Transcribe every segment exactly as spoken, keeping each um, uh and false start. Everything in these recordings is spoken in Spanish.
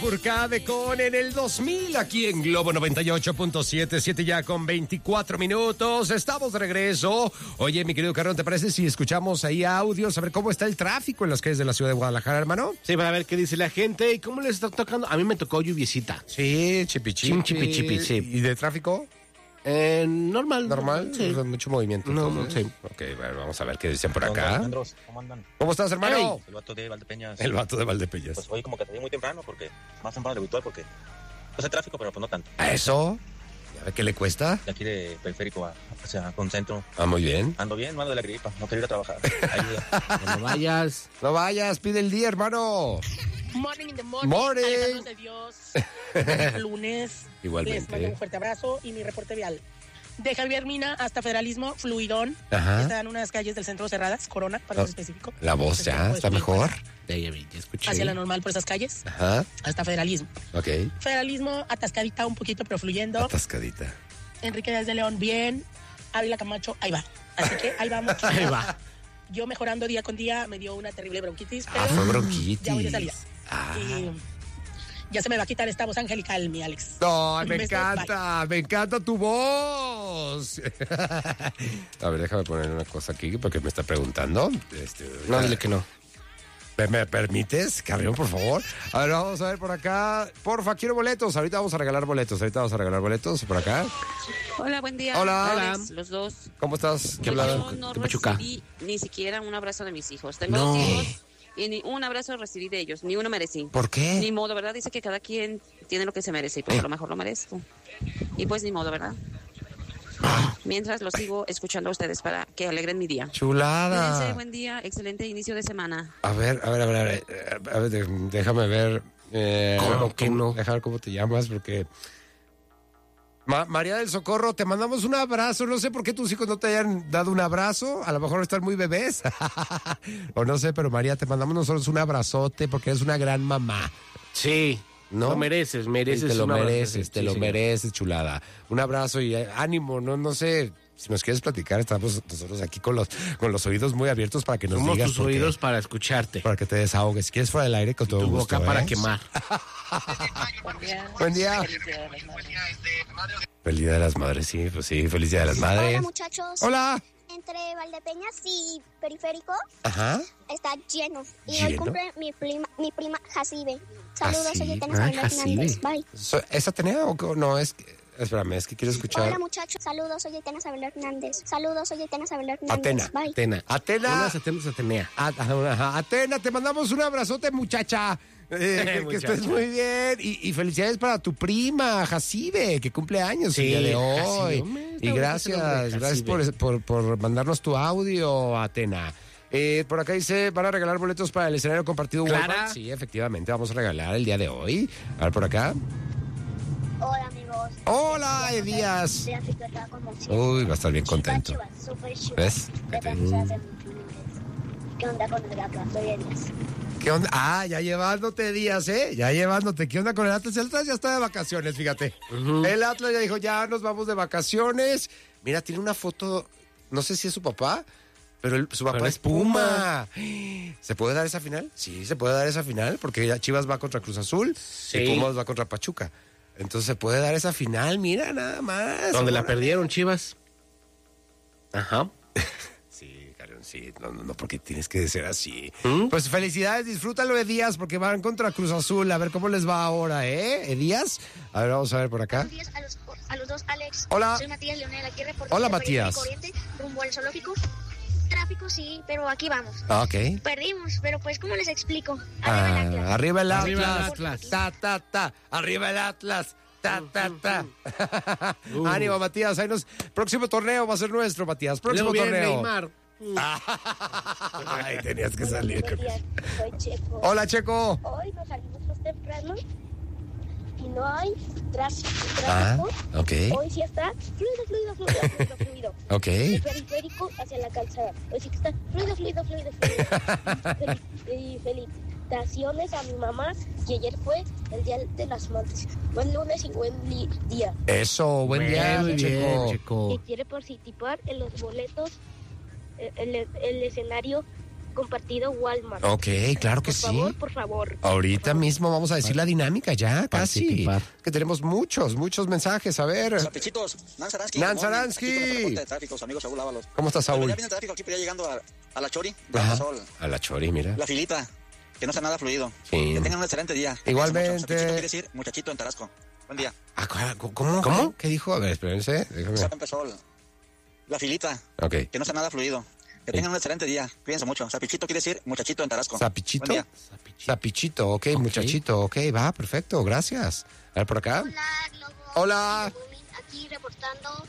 Lafourcade con En el dos mil, aquí en Globo noventa y ocho punto siete, siete ya con veinticuatro minutos. Estamos de regreso. Oye, mi querido Carrón, ¿te parece si escuchamos ahí audios? A ver cómo está el tráfico en las calles de la ciudad de Guadalajara, hermano. Sí, para ver qué dice la gente y cómo les está tocando. A mí me tocó lluviecita. Sí, chipi chipi. Chipi, chipi, sí. ¿Y de tráfico? Eh, normal. ¿Normal? Sí. No, mucho movimiento. No, entonces. sí. Ok, bueno, vamos a ver qué dicen por acá. Alejandros, ¿cómo andan? ¿Cómo estás, hermano? Hey. El vato de Valdepeñas. El vato de Valdepeñas. Pues hoy como que salí muy temprano, porque más temprano de habitual, porque pues hay tráfico, pero pues no tanto. ¿A eso? ¿A ver qué le cuesta? De aquí de periférico a, hacia Concentro. Ah, muy bien. Ando bien, mando de la gripa, no quiero ir a trabajar. Ayuda. No vayas. No vayas, pide el día, hermano. Morning in the morning. Morning. Alejandros de Dios. Lunes. Igualmente. Les mando un fuerte abrazo y mi reporte vial. De Javier Mina hasta Federalismo, fluidón. Ajá. Están unas calles del centro cerradas, Corona, para ser específico. La voz Entonces, ya pues, está muy mejor. Ya, ya, ya escuché. Hacia la normal por esas calles, Ajá. hasta Federalismo. Ok. Federalismo, atascadita un poquito, pero fluyendo. Atascadita. Enrique Díaz de León, bien. Ávila Camacho, ahí va. Así que ahí vamos. Ahí va. Yo mejorando día con día, me dio una terrible bronquitis, pero Ah, fue bronquitis. ya voy de salida. Ah. Y ya se me va a quitar esta voz angelical, mi Alex. No, Un me beso, encanta, me encanta tu voz. A ver, déjame poner una cosa aquí porque me está preguntando. Este, No, dile que no. ¿Me, me permites, Carrión, por favor? A ver, vamos a ver por acá. Porfa, quiero boletos. Ahorita vamos a regalar boletos. Ahorita vamos a regalar boletos por acá. Hola, buen día. Hola. Hola. Los dos. ¿Cómo estás? ¿Qué Yo hablaba? no de Pachuca. recibí ni siquiera un abrazo de mis hijos. Tengo No. dos hijos y ni un abrazo recibí de ellos. Ni uno merecí. ¿Por qué? Ni modo, ¿verdad? Dice que cada quien tiene lo que se merece y pues a lo mejor lo merezco. Y pues ni modo, ¿verdad? Mientras los sigo escuchando a ustedes para que alegren mi día. Chulada. Cuídense, buen día, excelente inicio de semana. A ver, a ver, a ver, a ver, a ver, de- déjame ver. Eh, ¿Cómo que no? Dejar cómo te llamas, porque... Ma- María del Socorro, te mandamos un abrazo. No sé por qué tus hijos no te hayan dado un abrazo. A lo mejor están muy bebés. O no sé, pero María, te mandamos nosotros un abrazote porque eres una gran mamá. Sí. ¿No? Lo mereces, mereces. Te lo un abrazo. mereces, te Sí, lo señor. mereces, chulada. Un abrazo y eh, ánimo, no, no sé. Si nos quieres platicar, estamos nosotros aquí con los, con los oídos muy abiertos para que nos Somos digas. tus por qué. oídos para escucharte. Para que te desahogues. Si quieres fuera del aire, con todo Tu gusto. boca para ¿eh? quemar. Buen día. Buen día. Feliz Día de las Madres, sí, pues sí, feliz Día de las Madres. Hola muchachos. Hola. Entre Valdepeñas y Periférico Ajá. está lleno. Y ¿Lleno? hoy cumple mi prima, mi prima Jacibe. Saludos, Jacibe. soy Etena Ah, Isabel Jacibe. Hernández. Bye. So- ¿Es Atenea o co- no? Es que- espérame, es que quiero escuchar. Hola muchachos, saludos, soy Etena Isabel Hernández. Saludos, soy Etena Isabel Hernández. Atena. Bye. Atena. Atena. Unas Atenas Atenea. A- ajá, Atena, te mandamos un abrazote, muchacha. Eh, que, que Muchacha. estés muy bien. Y, y felicidades para tu prima, Jacibe, que cumple años Sí, el día de hoy. Jacibe, hombre, está Y bonito gracias, ese nombre, gracias Jacibe. por, por, por mandarnos tu audio, Atena. Eh, por acá dice, ¿van a regalar boletos para el escenario compartido Clara. Walmart? Sí, efectivamente, vamos a regalar el día de hoy. A ver, por acá. Hola amigos. Hola, Edías. De África, estaba con emoción. Uy, va a estar bien contento. Chivas, chivas, súper chivas. ¿Ves? De Pachuca de Fluminense. ¿Qué onda con el Atlas? Soy Elias. ¿Qué onda? Ah, ya llevándote días, ¿eh? Ya llevándote. ¿Qué onda con el Atlas? El Atlas ya está de vacaciones, fíjate. El Atlas ya dijo, ya nos vamos de vacaciones. Mira, tiene una foto, no sé si es su papá, pero el- su papá Pero es es Puma. Puma. ¿Se puede dar esa final? Sí, se puede dar esa final, porque ya Chivas va contra Cruz Azul Sí. y Pumas va contra Pachuca. Entonces se puede dar esa final, mira, nada más. Donde la Órale. perdieron, Chivas. Ajá. Sí, Carón, sí, no, no, no, porque tienes que ser así. ¿Mm? Pues felicidades, disfrútalo, Edías, porque van contra Cruz Azul. A ver cómo les va ahora, ¿eh, Edías? A ver, vamos a ver por acá. Buenos días a los, a los dos, Alex. Hola. Soy Matías Leonel, aquí reportando. Hola, de Periférico Matías. Oriente, rumbo al zoológico. Tráfico sí, pero aquí vamos. Ah, ok. Perdimos, pero pues, ¿cómo les explico? Ah, Arriba el Atlas. arriba el Atlas. Arriba el Atlas. Ta, ta, ta. Arriba el Atlas. Ta, ta, ta. Uh. Ánimo, Matías. Ahí nos... Próximo torneo va a ser nuestro, Matías. Próximo Luego viene torneo. Neymar. Ay, tenías que salir. Buenos días, soy Checo. Hola, Checo. Hoy nos salimos más temprano y no hay tras- Ah, tráfico. ok. Hoy sí está fluido, fluido, fluido, fluido, fluido. Ok. El periférico hacia la calzada. Hoy sí que está fluido, fluido, fluido, fluido. Fel- y felicitaciones a mi mamá, que ayer fue el Día de las Madres. Buen lunes y buen li- día. Eso, buen día, Muy bien, Checo. Que Checo. quiere participar en los boletos, eh, el, el escenario compartido Walmart. Ok, claro que Por sí. favor, por favor. Ahorita mismo vamos a decir la dinámica ya, casi. Participar. Que tenemos muchos, muchos mensajes. A ver. Sapichitos, Nan Saransky. Nan good morning. Saransky. Aquí con el reporte de tráfico, su amigo Saúl Ábalos. ¿Cómo estás, Bueno, Saúl? ya viene el tráfico aquí, pero ya llegando a, a la Chori, de Ajá. Sol. A la Chori, mira. La filita, que no sea nada fluido. Sí. Que tengan un excelente día. Igualmente. Sapichito quiere decir muchachito en Tarasco. Buen día. Ah, ¿Cómo? ¿Cómo? ¿Qué dijo? A ver, espérense. Déjame. Sap empezó. La filita, Ok. que no sea nada fluido. Que tengan un excelente día. Cuídense mucho. Sapichito quiere decir muchachito en Tarasco. ¿Zapichito? Buen día. Zapichito, ok, muchachito, ok, va, perfecto, gracias. A ver, por acá. Hola, Globo. Hola. Aquí reportando.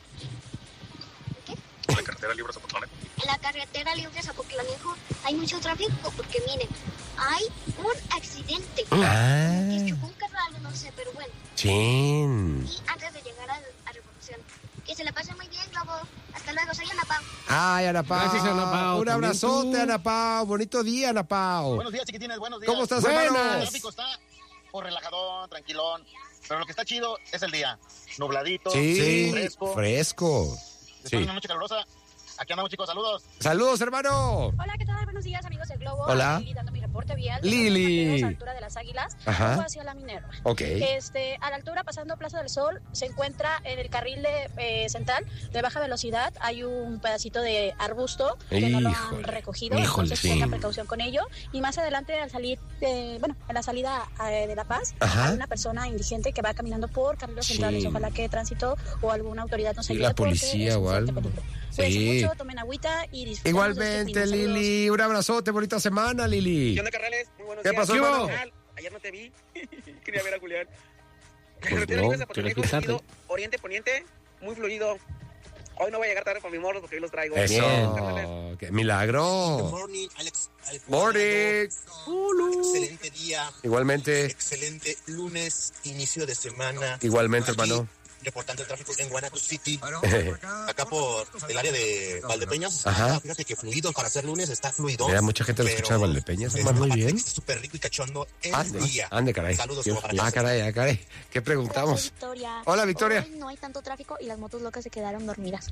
¿Qué? En la carretera libre Zapotlán. En la carretera libre Zapotlanejo hay mucho tráfico porque miren, hay un accidente. Ah, Que chocó un carro, algo, no sé, pero bueno. chin. Y antes de llegar a, a Revolución. Que se la pase muy bien, Globo. Hasta luego, soy Ana Pau. Ay, Ana Pao. Gracias, Ana Pao. Un También abrazote, tú. Ana Pao. Bonito día, Ana Pao. Buenos días, chiquitines, buenos días. ¿Cómo estás, Buenas. hermano? El tráfico está por relajadón, tranquilón. Pero lo que está chido es el día. Nubladito, Sí, fresco. fresco. Después Sí. de una noche calurosa. Aquí andamos, chicos, saludos. Saludos, hermano. Hola, ¿qué tal? Buenos días, amigos del Globo. Hola. Lili dando mi reporte vial. Lili. A la altura de las Águilas, Ajá. rumbo hacia la Minerva. Ok. Este, a la altura, pasando Plaza del Sol, se encuentra en el carril de, eh, central de baja velocidad. Hay un pedacito de arbusto que no lo han Híjole, recogido. híjole, entonces, sí. tengan precaución con ello. Y más adelante, al salir, de, bueno, a la salida eh, de La Paz, Ajá. hay una persona indigente que va caminando por carriles Sí. centrales. Ojalá que tránsito o alguna autoridad nos Sí, ayude. la porque policía es un o fuerte algo. peligro. Sí. Cuídense mucho, tomen agüita y disfruten. Igualmente, Lili. Un abrazote, bonita semana, Lili. ¿Qué onda, carnales? Muy buenos ¿Qué días. pasó, ¿Qué hermano? hubo? Carnal, ayer no te vi. Quería ver a Julián. Pues Carretera no, libre te Zapotlanejo, lo quitaste. fluido, Oriente Poniente, muy fluido. Hoy no voy a llegar tarde para mi morro porque hoy los traigo. Eso. Carnales. Qué milagro. Morning, Alex. Alex Morning. Excelente día, Igualmente, excelente lunes, inicio de semana. igualmente, Aquí, hermano. Reportando el tráfico en Guanajuato City, acá por el área de Valdepeñas. Ajá. Ah, fíjate que fluido para hacer lunes está fluido. Mira, mucha gente lo pero escucha de Valdepeñas, es hermano, muy una parte bien. que está súper rico y cachondo el Ande, día. ande, caray. Saludos, como para Ah, allá. caray, ah, caray. ¿Qué preguntamos? Victoria. Hola, Victoria. Hoy no hay tanto tráfico y las motos locas se quedaron dormidas.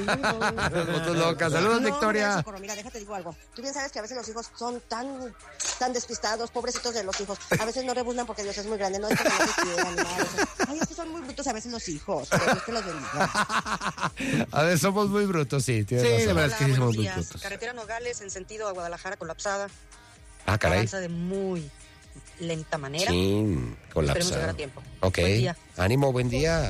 Las motos locas. Saludos, No, Victoria. Socorro, mira, déjate digo algo. Tú bien sabes que a veces los hijos son tan, tan despistados, pobrecitos de los hijos. A veces no rebuznan porque Dios es muy grande, no es que no se quieran, ni nada de eso. Ay, es que son muy brutos a veces los hijos, pero Dios te los bendiga. A ver, somos muy brutos, sí. tienes Sí, razón. la verdad es que sí Hola, somos buenos muy días. brutos. Carretera Nogales en sentido a Guadalajara colapsada. Ah, caray. Avanza de muy lenta manera. Chin, Esperemos llegar a colapsado. tiempo. Ok. Buen día. Ánimo, buen día.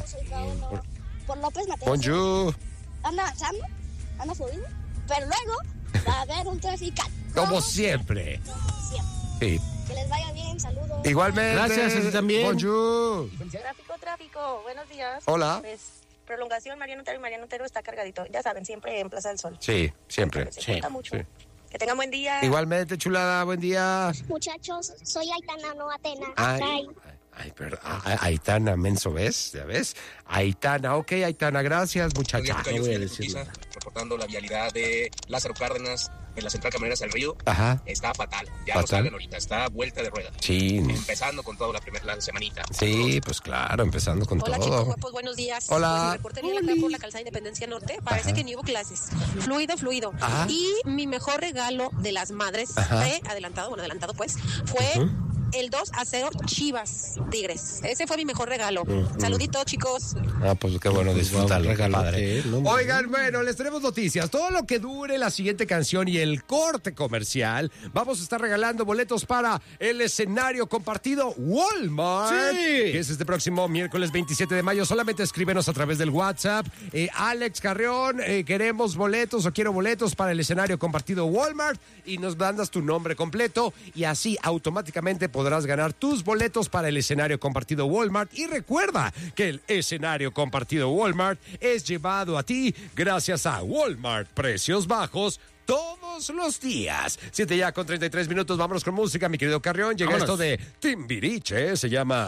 Por López Mateos. Bonjour. Anda avanzando, anda fluido, pero luego va a haber un traficante. Como siempre. Sí. Que les vaya bien, saludos. Igualmente. Gracias, a ti también. Bonjour. Tráfico, tráfico. Buenos días. Hola. Pues, prolongación, Mariano Otero y Mariano Otero está cargadito. Ya saben, siempre en Plaza del Sol. Sí, siempre. Se Sí, cuenta mucho. sí. Que tengan buen día. Igualmente, chulada, buen día. Muchachos, soy Aitana, no Atena. Ay, Bye. ay, perdón. Ay, Aitana, menso, ¿ves? ¿Ya ves? Aitana, ok, Aitana, gracias, muchacha. No voy a decirlo. Reportando la vialidad de Lázaro Cárdenas en la central camioneras del río. Ajá. Está fatal. Ya ¿Fatal? no salgan ahorita. Está vuelta de rueda. Sí. Empezando con toda la primera la semanita. Sí, pues claro, empezando con Hola, chicos todo. guapos, buenos días. Hola. Pues mi reporte viene acá por la calzada Independencia Norte. Parece Ajá. que ni hubo clases. Fluido, fluido. Ajá. Y mi mejor regalo de las madres, Ajá. eh, adelantado, bueno, adelantado pues, fue Ujú. el dos a cero Chivas Tigres. Ese fue mi mejor regalo. Ujú. Saluditos, chicos. Ah, pues qué bueno, disfrútalo, qué regalote, padre. ¿eh? No, hombre. Oigan, bueno, les tenemos noticias. Todo lo que dure la siguiente canción y el corte comercial, vamos a estar regalando boletos para el escenario compartido Walmart. Sí. Que es este próximo miércoles veintisiete de mayo. Solamente escríbenos a través del WhatsApp. Eh, Alex Carrión, eh, queremos boletos o quiero boletos para el escenario compartido Walmart y nos mandas tu nombre completo y así automáticamente podrás ganar tus boletos para el escenario compartido Walmart. Y recuerda que el escenario compartido Walmart es llevado a ti gracias a Walmart Precios Bajos todos los días. Siete ya con treinta y tres minutos. Vámonos con música, mi querido Carrión. Llega Vámonos. esto de Timbiriche. Se llama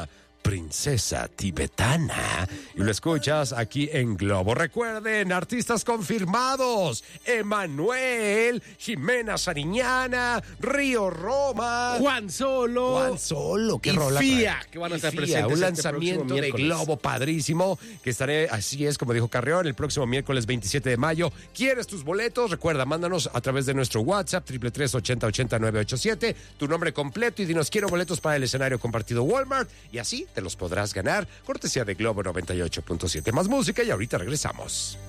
princesa tibetana. Y lo escuchas aquí en Globo. Recuerden, artistas confirmados: Emanuel, Jimena Sariñana, Río Roma, Juan Solo, Juan Solo, qué y rola Fía, trae. que van a Y estar Fía, presentes un este lanzamiento próximo de miércoles. Globo padrísimo, que estaré, así es, como dijo Carrión, el próximo miércoles veintisiete de mayo. ¿Quieres tus boletos? Recuerda, mándanos a través de nuestro WhatsApp, triple tres, ochenta, ochenta, nueve ocho siete, tu nombre completo y dinos: quiero boletos para el escenario compartido Walmart, y así te los podrás ganar. Cortesía de Globo noventa y ocho punto siete. Más música y ahorita regresamos.